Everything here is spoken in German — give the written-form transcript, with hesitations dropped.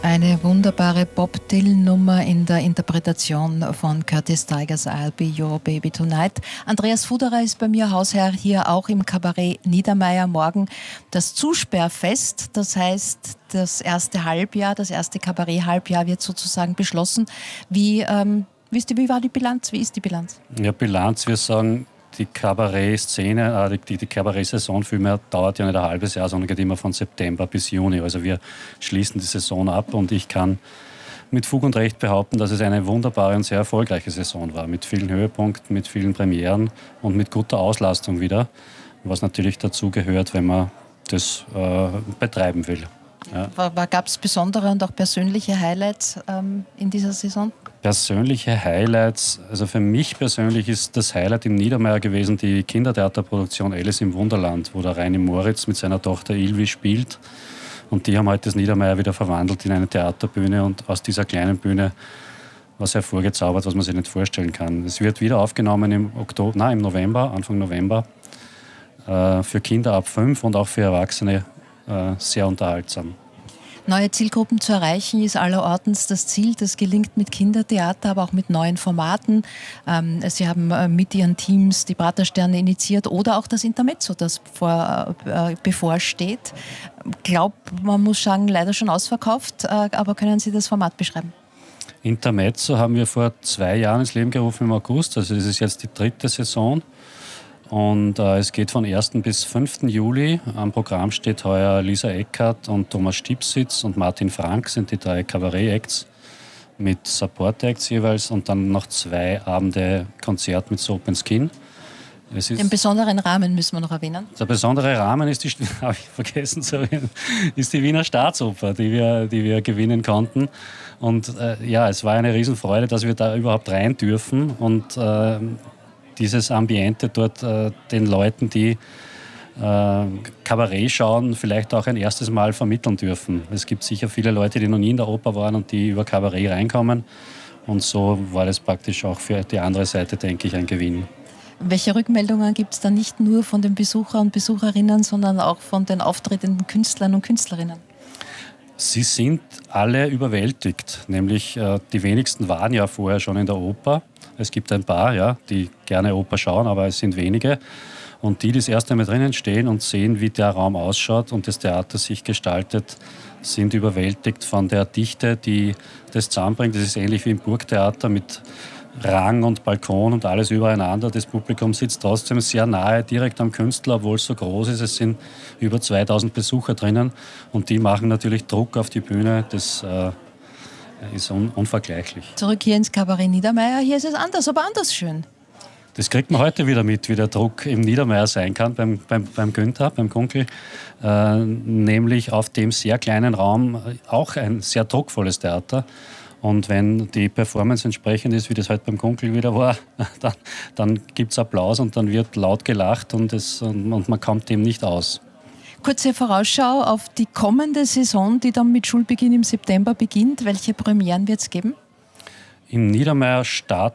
Eine wunderbare Bob Dylan-Nummer in der Interpretation von Curtis Tigers I'll Be Your Baby Tonight. Andreas Fuderer ist bei mir Hausherr hier auch im Kabarett Niedermeyer. Morgen das Zusperrfest, das heißt das erste Halbjahr, das erste Kabarett-Halbjahr wird sozusagen beschlossen. Wie war die Bilanz? Wie ist die Bilanz? Ja, Bilanz, wir sagen, die Kabarett-Szene, die Kabarett-Saison vielmehr dauert ja nicht ein halbes Jahr, sondern geht immer von September bis Juni. Also wir schließen die Saison ab und ich kann mit Fug und Recht behaupten, dass es eine wunderbare und sehr erfolgreiche Saison war. Mit vielen Höhepunkten, mit vielen Premieren und mit guter Auslastung wieder. Was natürlich dazu gehört, wenn man das betreiben will. Ja. Gab es besondere und auch persönliche Highlights in dieser Saison? Persönliche Highlights, also für mich persönlich ist das Highlight im Niedermeyer gewesen, die Kindertheaterproduktion Alice im Wunderland, wo der Reini Moritz mit seiner Tochter Ilvi spielt. Und die haben heute das Niedermeyer wieder verwandelt in eine Theaterbühne und aus dieser kleinen Bühne was hervorgezaubert, was man sich nicht vorstellen kann. Es wird wieder aufgenommen im November, Anfang November, für Kinder ab 5 und auch für Erwachsene sehr unterhaltsam. Neue Zielgruppen zu erreichen ist allerortens das Ziel. Das gelingt mit Kindertheater, aber auch mit neuen Formaten. Sie haben mit Ihren Teams die Pratersterne initiiert oder auch das Intermezzo, das bevorsteht. Ich glaube, man muss sagen, leider schon ausverkauft. Aber können Sie das Format beschreiben? Intermezzo haben wir vor 2 Jahren ins Leben gerufen im August. Also es ist jetzt die 3. Saison. Und es geht von 1. bis 5. Juli. Am Programm steht heuer Lisa Eckhardt und Thomas Stipsitz und Martin Frank sind die 3 Kabarett-Acts mit Support-Acts jeweils und dann noch 2 Abende Konzert mit Soap & Skin. Den besonderen Rahmen müssen wir noch erwähnen. Der besondere Rahmen ist habe ich vergessen zu erwähnen, ist die Wiener Staatsoper, die wir gewinnen konnten. Und es war eine Riesenfreude, dass wir da überhaupt rein dürfen und dieses Ambiente dort den Leuten, die Kabarett schauen, vielleicht auch ein erstes Mal vermitteln dürfen. Es gibt sicher viele Leute, die noch nie in der Oper waren und die über Kabarett reinkommen. Und so war das praktisch auch für die andere Seite, denke ich, ein Gewinn. Welche Rückmeldungen gibt es da nicht nur von den Besuchern und Besucherinnen, sondern auch von den auftretenden Künstlern und Künstlerinnen? Sie sind alle überwältigt, nämlich die wenigsten waren ja vorher schon in der Oper. Es gibt ein paar, die gerne Oper schauen, aber es sind wenige. Und die das erste Mal drinnen stehen und sehen, wie der Raum ausschaut und das Theater sich gestaltet, sind überwältigt von der Dichte, die das zusammenbringt. Das ist ähnlich wie im Burgtheater mit Rang und Balkon und alles übereinander. Das Publikum sitzt trotzdem sehr nahe, direkt am Künstler, obwohl es so groß ist. Es sind über 2000 Besucher drinnen und die machen natürlich Druck auf die Bühne. Das ist unvergleichlich. Zurück hier ins Kabarett Niedermeyer. Hier ist es anders, aber anders schön. Das kriegt man heute wieder mit, wie der Druck im Niedermeyer sein kann, beim Günther, beim Kunkel. Nämlich auf dem sehr kleinen Raum auch ein sehr druckvolles Theater. Und wenn die Performance entsprechend ist, wie das heute beim Kunkel wieder war, dann gibt es Applaus und dann wird laut gelacht und man kommt dem nicht aus. Kurze Vorausschau auf die kommende Saison, die dann mit Schulbeginn im September beginnt. Welche Premieren wird es geben? Im Niedermeyer